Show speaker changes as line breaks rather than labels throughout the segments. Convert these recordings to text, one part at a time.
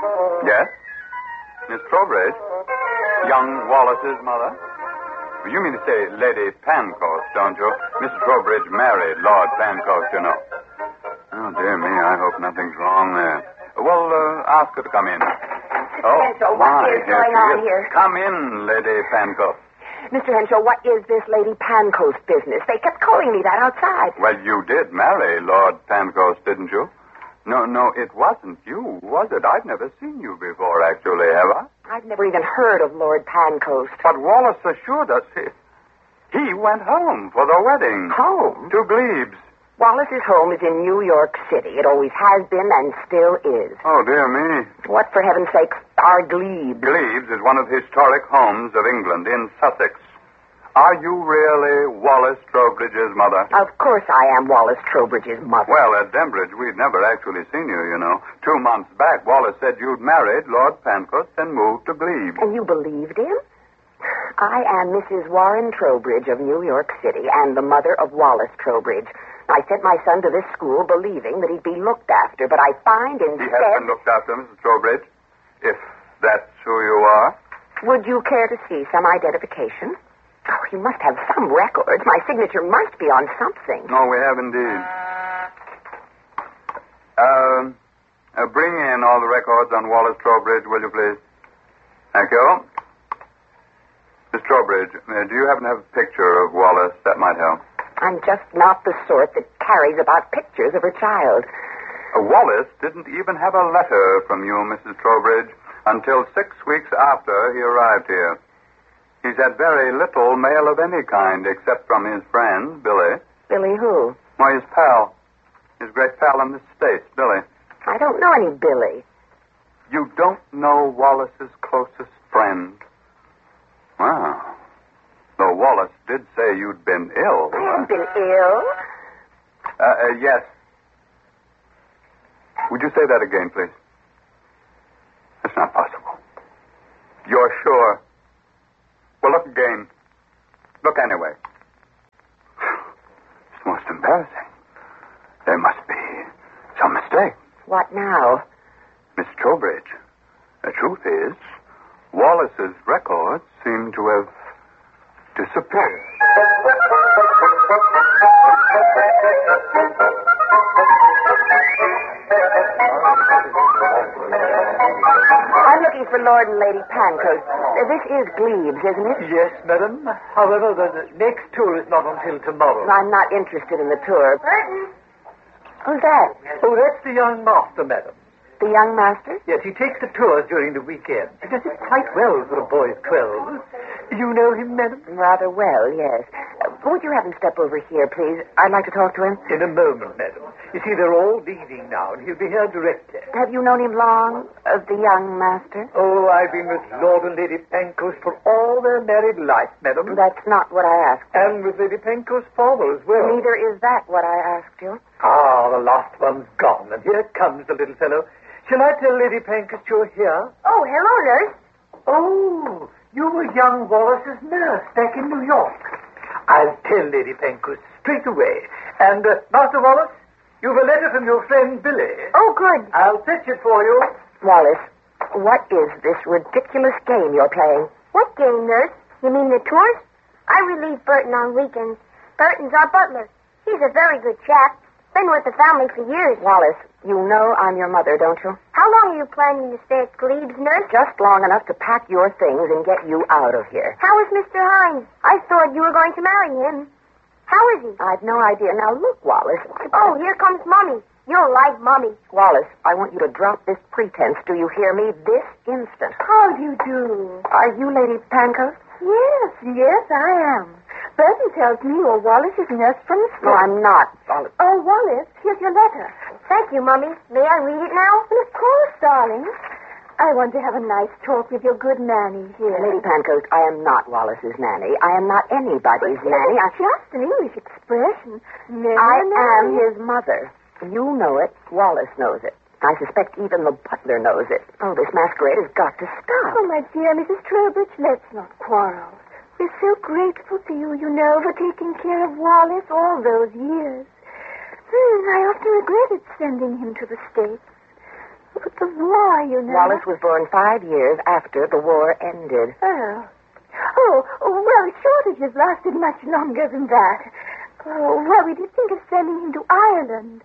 Yes? Miss Trowbridge? Young Wallace's mother? You mean to say Lady Pancoast, don't you? Mrs. Trowbridge married Lord Pancoast, you know. Oh, dear me, I hope nothing's wrong there. Well, ask her to come in. Oh,
Henshaw, what is going on here?
Come in, Lady Pancoast.
Mr. Henshaw, what is this Lady Pancoast business? They kept calling me that outside.
Well, you did marry Lord Pancoast, didn't you? No, it wasn't you, was it? I've never seen you before, actually, have I?
I've never even heard of Lord Pancoast.
But Wallace assured us he went home for the wedding.
Home?
To Glebes.
Wallace's home is in New York City. It always has been and still is.
Oh, dear me.
What, for heaven's sake, are Glebes?
Glebes is one of the historic homes of England in Sussex. Are you really Wallace Trowbridge's mother?
Of course I am Wallace Trowbridge's mother.
Well, at Denbridge, we'd never actually seen you, you know. 2 months back, Wallace said you'd married Lord Pancoast and moved to Glebes.
And you believed him? I am Mrs. Warren Trowbridge of New York City and the mother of Wallace Trowbridge. I sent my son to this school believing that he'd be looked after, but I find instead...
He has been looked after, Mrs. Trowbridge, if that's who you are.
Would you care to see some identification? Oh, you must have some records. My signature must be on something.
No, we have indeed. Bring in all the records on Wallace Trowbridge, will you please? Thank you. Miss Trowbridge, do you happen to have a picture of Wallace? That might help.
I'm just not the sort that carries about pictures of her child.
Wallace didn't even have a letter from you, Mrs. Trowbridge, until 6 weeks after he arrived here. He's had very little mail of any kind, except from his friend, Billy.
Billy who?
Why, his pal. His great pal in the States, Billy.
I don't know any Billy.
You don't know Wallace's closest friend? Wow. Though Wallace did say you'd been ill.
I haven't been ill.
Yes. Would you say that again, please? That's not possible. You're sure? Well, look again. Look anyway. It's most embarrassing. There must be some mistake.
What now?
Miss Trowbridge, the truth is, Wallace's records seem to have disappeared.
I'm looking for Lord and Lady Pancoast. This is Glebes, isn't it?
Yes, madam. However, the next tour is not until tomorrow.
I'm not interested in the tour.
Burton.
Who's that?
Oh, that's the young master, madam.
The young master?
Yes, he takes the tours during the weekend. He does it quite well for a boy of 12. You know him, madam?
Rather well, yes. Would you have him step over here, please? I'd like to talk to him.
In a moment, madam. You see, they're all leaving now, and he'll be here directly.
Have you known him long, the young master?
Oh, I've been with Lord and Lady Pancoast for all their married life, madam.
That's not what I asked.
And with Lady Pancoast's father as well.
Neither is that what I asked you.
Ah, the last one's gone, and here comes the little fellow. Shall I tell Lady Pancoast you're here?
Oh, hello, nurse.
Oh, you were young Wallace's nurse back in New York. I'll tell Lady Pancoast straight away. And, Master Wallace, you've a letter from your friend Billy.
Oh, good.
I'll fetch it for you.
Wallace, what is this ridiculous game you're playing?
What game, nurse? You mean the tours? I relieve Burton on weekends. Burton's our butler. He's a very good chap. Been with the family for years.
Wallace, you know I'm your mother, don't you?
How long are you planning to stay at Glebes, nurse?
Just long enough to pack your things and get you out of here.
How is Mr. Hines? I thought you were going to marry him. How is he?
I've no idea. Now, look, Wallace.
Oh, here comes Mummy. You'll like Mummy.
Wallace, I want you to drop this pretense. Do you hear me? This instant.
How do you do?
Are you Lady Pancoast?
Yes, I am. Burton tells me you're Wallace's nurse from the
No, I'm not, Wallace.
Oh, Wallace, here's your letter. Thank you, Mummy. May I read it now?
Well, of course, darling. I want to have a nice talk with your good nanny here.
Lady Pancoast, I am not Wallace's nanny. I am not anybody's nanny.
It's just an English expression.
I am his mother. You know it. Wallace knows it. I suspect even the butler knows it. Oh, this masquerade has got to stop.
Oh, my dear Mrs. Trowbridge, let's not quarrel. We're so grateful to you, you know, for taking care of Wallace all those years. I often regretted sending him to the States. But the war, you know.
Wallace was born 5 years after the war ended.
Oh. Well, shortages lasted much longer than that. Oh, well, we did think of sending him to Ireland.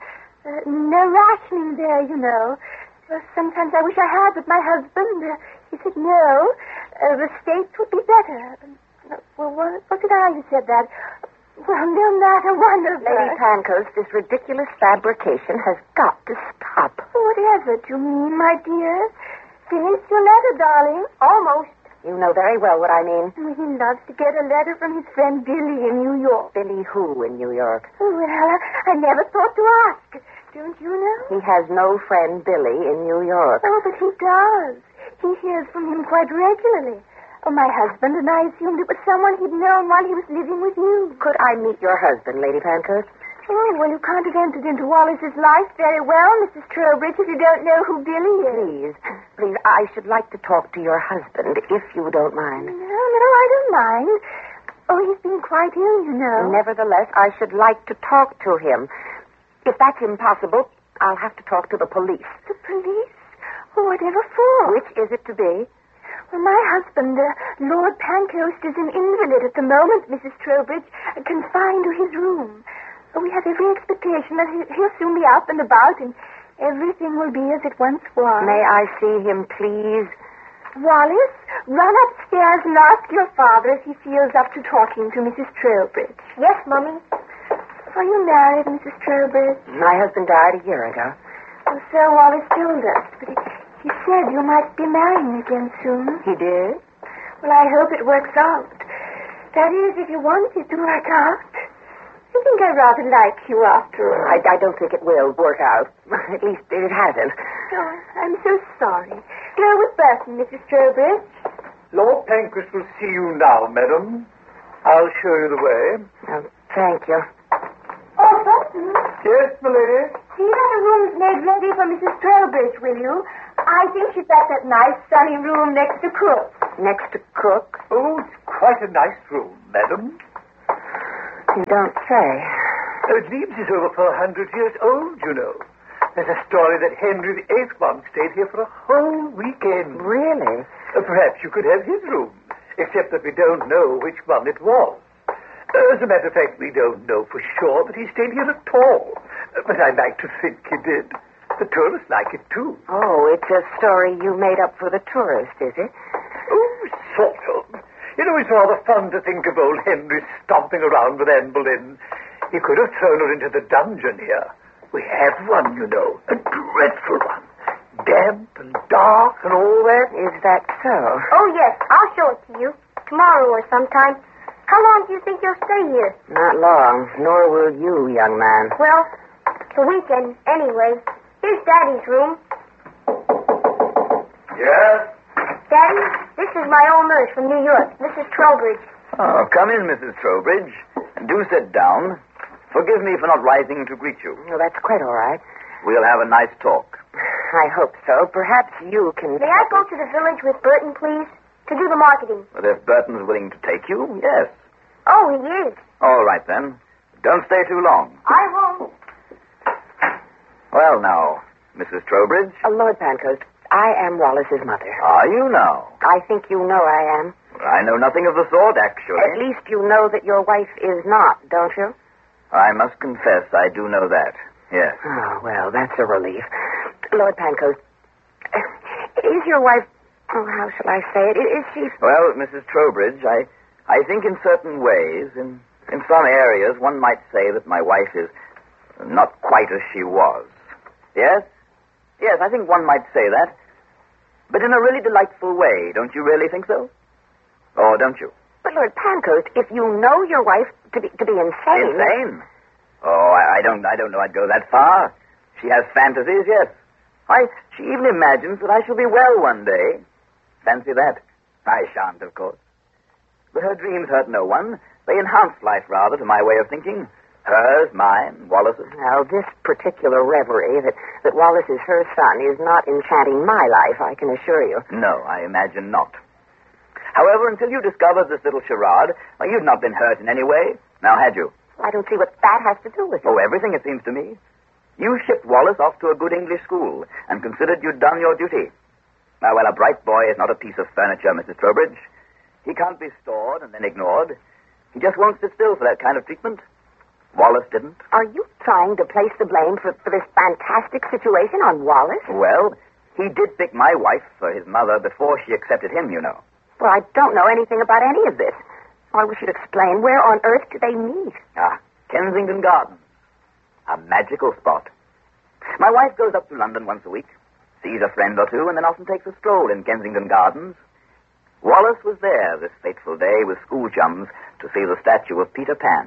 No rationing there, you know. Sometimes I wish I had, but my husband, he said no. The States would be better. Well, was it I who said that? Well, no matter, one of
Lady Pankhurst, this ridiculous fabrication has got to stop.
Whatever do you mean, my dear? Finished your letter, darling?
Almost. You know very well what I mean.
He loves to get a letter from his friend Billy in New York.
Billy who in New York?
Well, I never thought to ask. Don't you know?
He has no friend Billy in New York.
Oh, but he does. He hears from him quite regularly. Oh, my husband and I assumed it was someone he'd known while he was living with you.
Could I meet your husband, Lady Pankhurst?
Oh, well, you can't have entered into Wallace's life very well, Mrs. Trowbridge, if you don't know who Billy is.
Please, I should like to talk to your husband, if you don't mind.
No, I don't mind. Oh, he's been quite ill, you know.
Nevertheless, I should like to talk to him. If that's impossible, I'll have to talk to the police.
The police? Oh, whatever for?
Which is it to be?
Well, my husband, Lord Pankhurst, is an invalid at the moment, Mrs. Trowbridge, confined to his room. We have every expectation that he'll soon be up and about, and everything will be as it once was.
May I see him, please?
Wallace, run upstairs and ask your father if he feels up to talking to Mrs. Trowbridge. Yes, Mummy. Are you married, Mrs. Trowbridge?
My husband died a year ago.
Well, so Wallace told us, but he said you might be marrying again soon.
He did?
Well, I hope it works out. That is, if you want it to work out. I think I rather like you after all.
I don't think it will work out. At least it hasn't.
Oh, I'm so sorry. Go with Burton, Mrs. Trowbridge.
Lord Pankhurst will see you now, madam. I'll show you the way.
Oh, thank you.
Oh, Burton.
Yes, my lady?
See that the room's made ready for Mrs. Trowbridge, will you? I think she's got that nice sunny room next to Cook's.
Next to Cook's?
Oh, it's quite a nice room, madam.
You don't say.
Leeds is over 400 years old, you know. There's a story that Henry VIII once stayed here for a whole weekend.
Really?
Perhaps you could have his room, except that we don't know which one it was. As a matter of fact, we don't know for sure that he stayed here at all. But I like to think he did. The tourists like it, too.
Oh, it's a story you made up for the tourist, is it?
Oh, sort of. You know, it's rather fun to think of old Henry stomping around with Anne Boleyn. He could have thrown her into the dungeon here. We have one, you know, a dreadful one. Damp and dark and all that.
Is that so?
Oh, yes. I'll show it to you. Tomorrow or sometime. How long do you think you'll stay here?
Not long, nor will you, young man.
Well, the weekend, anyway. Here's Daddy's room.
Yes?
Daddy, this is my old nurse from New York, Mrs. Trowbridge.
Oh, come in, Mrs. Trowbridge. Do sit down. Forgive me for not rising to greet you.
Well, that's quite all right.
We'll have a nice talk.
I hope so. Perhaps you can...
May I go to the village with Burton, please? To do the marketing.
But if Burton's willing to take you, yes.
Oh, he is.
All right, then. Don't stay too long.
I won't.
Well, now, Mrs. Trowbridge.
Lord Pankhurst, I am Wallace's mother.
Are you now?
I think you know I am.
I know nothing of the sort, actually.
At least you know that your wife is not, don't you?
I must confess I do know that, yes.
Oh, well, that's a relief. Lord Pankhurst, is your wife... Oh, how shall I say it? Is she...
Well, Mrs. Trowbridge, I think in certain ways, in some areas, one might say that my wife is not quite as she was. Yes? Yes, I think one might say that. But in a really delightful way, don't you really think so? Or don't you?
But, Lord Pankhurst, if you know your wife to be insane...
Insane? Oh, I don't know I'd go that far. She has fantasies, yes. She even imagines that I shall be well one day. Fancy that. I shan't, of course. But her dreams hurt no one. They enhance life, rather, to my way of thinking. Hers, mine, Wallace's.
Now, this particular reverie that Wallace is her son is not enchanting my life, I can assure you.
No, I imagine not. However, until you discovered this little charade, well, you've not been hurt in any way. Now, had you?
I don't see what that has to do with it.
Oh, everything, it seems to me. You shipped Wallace off to a good English school and considered you'd done your duty. Now, well, a bright boy is not a piece of furniture, Mrs. Trowbridge. He can't be stored and then ignored. He just won't sit still for that kind of treatment. Wallace didn't.
Are you trying to place the blame for this fantastic situation on Wallace?
Well, he did pick my wife for his mother before she accepted him, you know.
Well, I don't know anything about any of this. Why, we should explain. Where on earth do they meet?
Kensington Gardens. A magical spot. My wife goes up to London once a week, sees a friend or two, and then often takes a stroll in Kensington Gardens. Wallace was there this fateful day with school chums to see the statue of Peter Pan.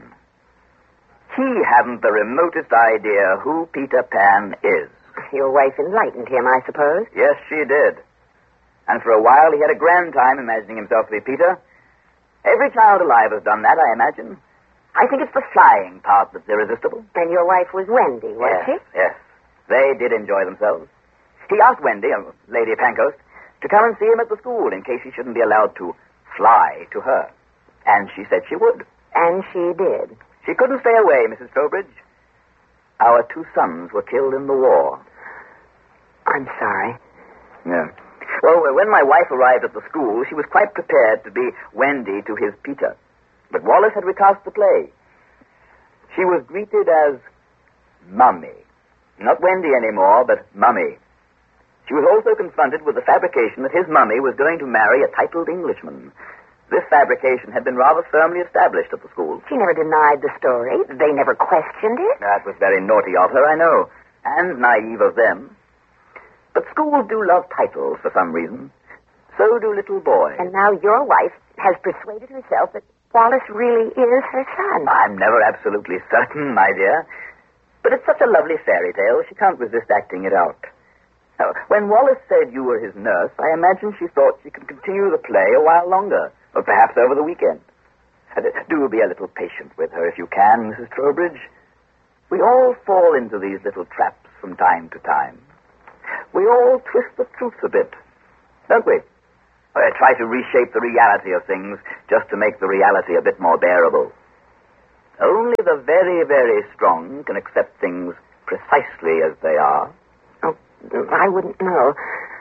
He hadn't the remotest idea who Peter Pan is.
Your wife enlightened him, I suppose.
Yes, she did. And for a while he had a grand time imagining himself to be Peter. Every child alive has done that, I imagine. I think it's the flying part that's irresistible.
And your wife was Wendy, was she?
Yes. They did enjoy themselves. He asked Wendy, Lady Pankhurst, to come and see him at the school in case he shouldn't be allowed to fly to her. And she said she would.
And she did.
She couldn't stay away, Mrs. Trowbridge. Our 2 sons were killed in the war.
I'm sorry.
Yeah. Well, when my wife arrived at the school, she was quite prepared to be Wendy to his Peter. But Wallace had recast the play. She was greeted as Mummy. Not Wendy anymore, but Mummy. She was also confronted with the fabrication that his mummy was going to marry a titled Englishman. This fabrication had been rather firmly established at the school.
She never denied the story. They never questioned it.
That was very naughty of her, I know, and naive of them. But schools do love titles for some reason. So do little boys.
And now your wife has persuaded herself that Wallace really is her son.
I'm never absolutely certain, my dear. But it's such a lovely fairy tale, she can't resist acting it out. Now, when Wallace said you were his nurse, I imagine she thought she could continue the play a while longer, or perhaps over the weekend. Do be a little patient with her if you can, Mrs. Trowbridge. We all fall into these little traps from time to time. We all twist the truth a bit, don't we? Try to reshape the reality of things just to make the reality a bit more bearable. Only the very, very strong can accept things precisely as they are.
Oh, I wouldn't know.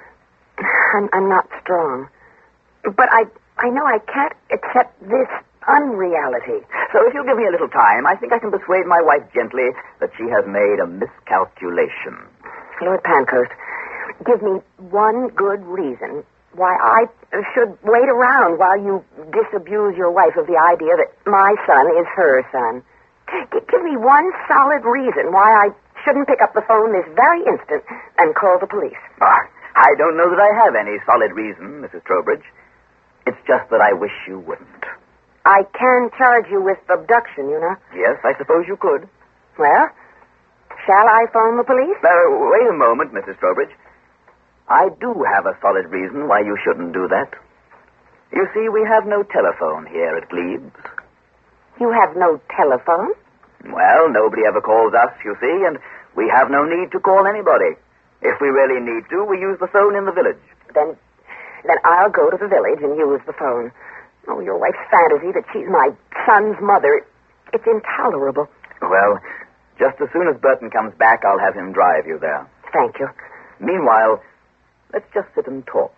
I'm not strong. But I know I can't accept this unreality.
So if you'll give me a little time, I think I can persuade my wife gently that she has made a miscalculation.
Lord Pankhurst, give me one good reason why I should wait around while you disabuse your wife of the idea that my son is her son. Give me one solid reason why I shouldn't pick up the phone this very instant and call the police.
I don't know that I have any solid reason, Mrs. Trowbridge. It's just that I wish you wouldn't.
I can charge you with abduction, you know.
Yes, I suppose you could.
Well, shall I phone the police?
Wait a moment, Mrs. Trowbridge. I do have a solid reason why you shouldn't do that. You see, we have no telephone here at Glebes.
You have no telephone?
Well, nobody ever calls us, you see, and we have no need to call anybody. If we really need to, we use the phone in the village.
Then I'll go to the village and use the phone. Oh, your wife's fantasy that she's my son's mother, it's intolerable.
Well, just as soon as Burton comes back, I'll have him drive you there.
Thank you.
Meanwhile, let's just sit and talk.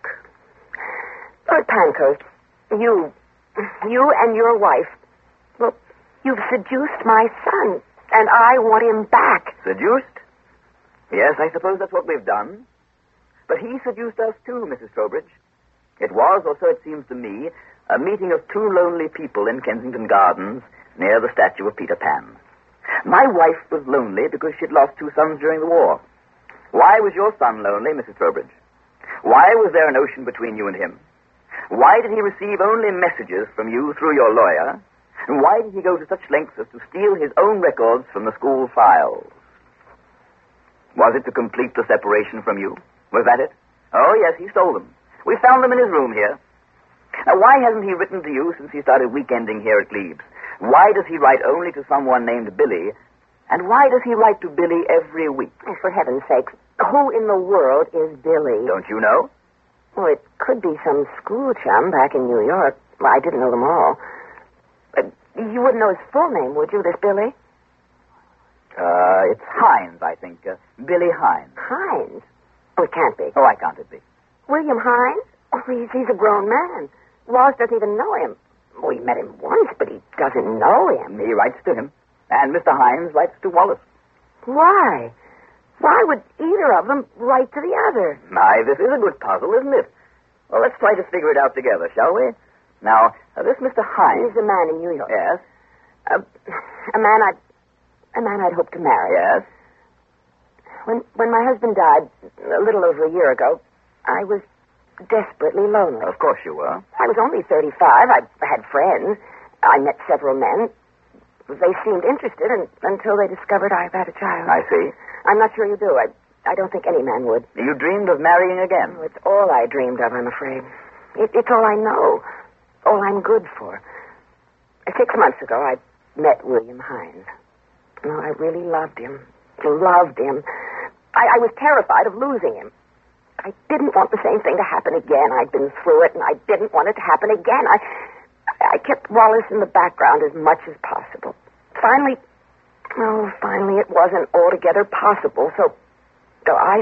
Lord Pankhurst, you and your wife, well, you've seduced my son, and I want him back.
Seduced? Yes, I suppose that's what we've done. But he seduced us too, Mrs. Trowbridge. It was, or so it seems to me, a meeting of 2 lonely people in Kensington Gardens near the statue of Peter Pan. My wife was lonely because she'd lost 2 sons during the war. Why was your son lonely, Mrs. Trowbridge? Why was there an ocean between you and him? Why did he receive only messages from you through your lawyer? And why did he go to such lengths as to steal his own records from the school files? Was it to complete the separation from you? Was that it? Oh, yes, he stole them. We found them in his room here. Now, why hasn't he written to you since he started weekending here at Glebes? Why does he write only to someone named Billy? And why does he write to Billy every week?
Oh, for heaven's sake, who in the world is Billy?
Don't you know?
Well, it could be some school chum back in New York. Well, I didn't know them all. But you wouldn't know his full name, would you, this Billy?
It's Hines, I think. Billy Hines.
Hines? Oh, it can't be.
Oh, why can't it be?
William Hines? Oh, he's a grown man. Wallace doesn't even know him. Oh, he met him once, but he doesn't know him.
He writes to him. And Mr. Hines writes to Wallace.
Why? Why would either of them write to the other?
My, this is a good puzzle, isn't it? Well, let's try to figure it out together, shall we? Now, this Mr. Hines...
He's a man in New York.
Yes?
A man I'd hoped to marry.
Yes?
When my husband died a little over a year ago, I was desperately lonely.
Of course you were.
I was only 35. I had friends. I met several men. They seemed interested until they discovered I've had a child.
I see.
I'm not sure you do. I don't think any man would.
You dreamed of marrying again?
Oh, it's all I dreamed of, I'm afraid. It's all I know. All I'm good for. 6 months ago, I met William Hines. Oh, I really loved him. Loved him. I was terrified of losing him. I didn't want the same thing to happen again. I'd been through it, and I didn't want it to happen again. I kept Wallace in the background as much as possible. Finally it wasn't altogether possible, so I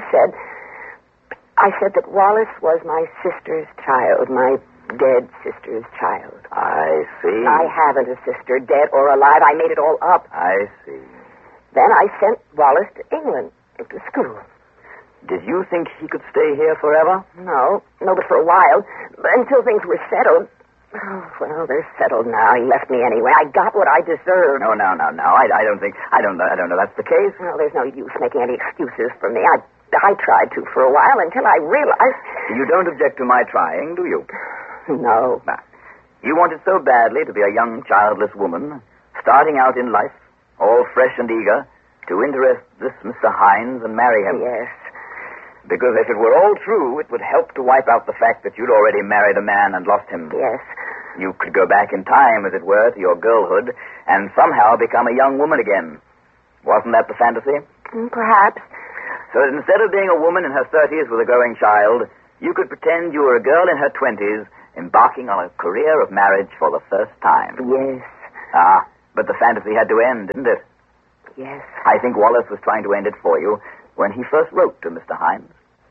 said that Wallace was my sister's child, my dead sister's child.
I see.
I haven't a sister, dead or alive. I made it all up.
I see.
Then I sent Wallace to England, to school.
Did you think he could stay here forever?
No, but for a while, until things were settled. Oh, well, they're settled now. He left me anyway. I got what I deserved.
No. I don't know that's the case.
Well, there's no use making any excuses for me. I tried to for a while until I realized...
You don't object to my trying, do you?
No.
You wanted so badly to be a young, childless woman, starting out in life, all fresh and eager, to interest this Mr. Hines and marry him.
Yes.
Because if it were all true, it would help to wipe out the fact that you'd already married a man and lost him.
Yes.
You could go back in time, as it were, to your girlhood, and somehow become a young woman again. Wasn't that the fantasy?
Perhaps.
So that instead of being a woman in her 30s with a growing child, you could pretend you were a girl in her 20s, embarking on a career of marriage for the first time.
Yes.
But the fantasy had to end, didn't it?
Yes.
I think Wallace was trying to end it for you when he first wrote to Mr. Hines.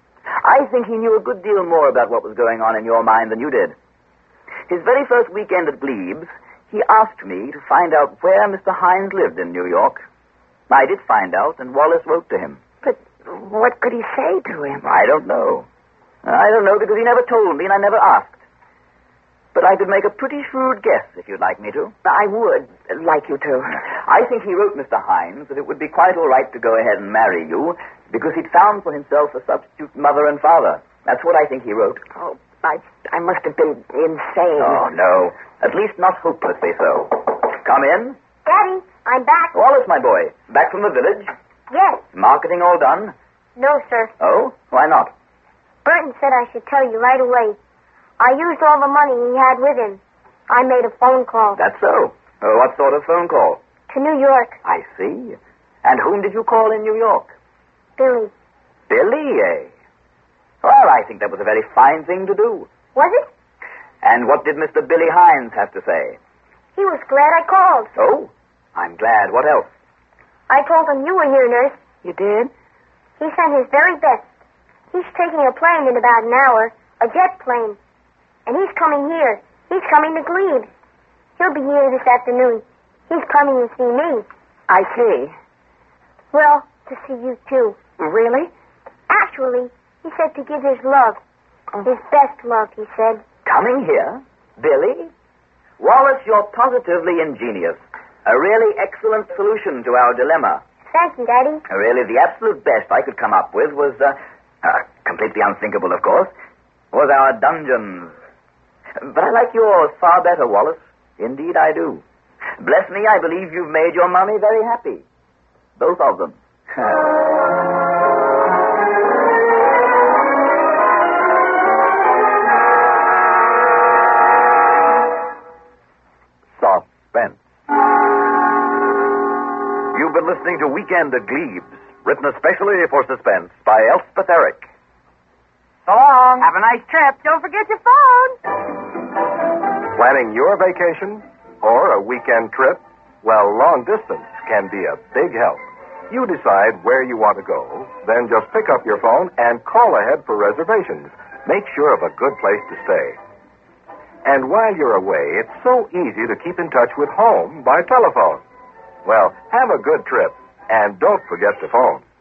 I think he knew a good deal more about what was going on in your mind than you did. His very first weekend at Glebes, he asked me to find out where Mr. Hines lived in New York. I did find out, and Wallace wrote to him.
But what could he say to him?
I don't know. I don't know because he never told me and I never asked. But I could make a pretty shrewd guess if you'd like me to.
I would like you to.
I think he wrote Mr. Hines that it would be quite all right to go ahead and marry you because he'd found for himself a substitute mother and father. That's what I think he wrote.
Oh, I must have been insane.
Oh, no. At least not hopelessly so. Come in.
Daddy, I'm back.
Wallace, my boy. Back from the village?
Yes.
Marketing all done?
No, sir.
Oh? Why not?
Burton said I should tell you right away. I used all the money he had with him. I made a phone call.
That's so. What sort of phone call?
To New York.
I see. And whom did you call in New York?
Billy.
Billy, eh? Well, I think that was a very fine thing to do.
Was it?
And what did Mr. Billy Hines have to say?
He was glad I called.
Oh? I'm glad. What else?
I told him you were here, nurse.
You did?
He sent his very best. He's taking a plane in about an hour, a jet plane. And he's coming here. He's coming to Glebe. He'll be here this afternoon. He's coming to see me.
I see.
Well, to see you, too.
Really?
Actually, he said to give his love. His best love, he said.
Coming here? Billy? Wallace, you're positively ingenious. A really excellent solution to our dilemma.
Thank you, Daddy.
Really, the absolute best I could come up with was, completely unthinkable, of course, was our dungeons. But I like yours far better, Wallace. Indeed, I do. Bless me, I believe you've made your mommy very happy. Both of them.
Suspense. You've been listening to Weekend at Glebes, written especially for Suspense by Elspeth Eric.
So long. Have a nice trip. Don't forget your phone.
Planning your vacation or a weekend trip? Well, long distance can be a big help.
You decide where you want to go, then just pick up your phone and call ahead for reservations. Make sure of a good place to stay. And while you're away, it's so easy to keep in touch with home by telephone. Well, have a good trip, and don't forget to phone.